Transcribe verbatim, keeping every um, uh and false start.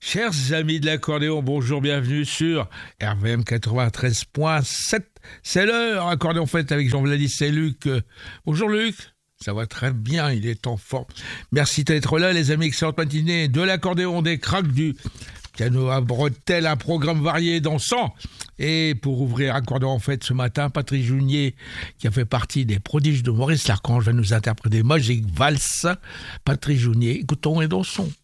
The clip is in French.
Chers amis de l'accordéon, bonjour, bienvenue sur R V M quatre-vingt-treize point sept. C'est l'heure, accordéon fête avec Jean-Vladis et Luc. Bonjour Luc, ça va très bien, il est en forme. Merci d'être là les amis, excellente matinée de l'accordéon, des craques, du piano à bretelles, un programme varié et dansant. Et pour ouvrir accordéon en fête ce matin, Patrice Junier, qui a fait partie des prodiges de Maurice Larchange, va nous interpréter Magic Valse. Patrice Junier, écoutons et dansons.